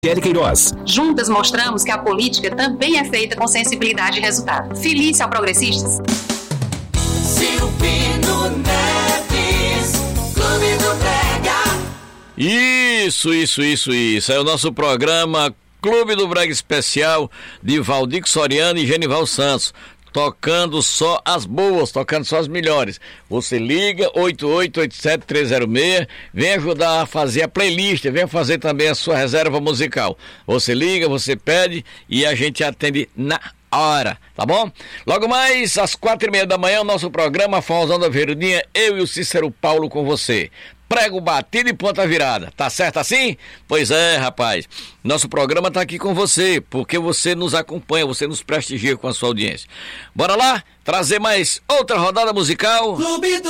Queiroz. Juntas mostramos que a política também é feita com sensibilidade e resultado. Feliz ao Progressistas. Silvino Neves, Clube do Brega. Isso. É o nosso programa Clube do Brega Especial de Valdir Soriano e Genival Santos. Tocando só as boas, tocando só as melhores. Você liga 8887-306, vem ajudar a fazer a playlist, vem fazer também a sua reserva musical. Você liga, você pede e a gente atende na hora, tá bom? Logo mais, às 4:30 da manhã, o nosso programa Forrozão da Verdinha, eu e o Cícero Paulo com você. Prego batido e ponta virada, tá certo assim? Pois é, rapaz, nosso programa tá aqui com você, porque você nos acompanha, você nos prestigia com a sua audiência. Bora lá, trazer mais outra rodada musical? Clube do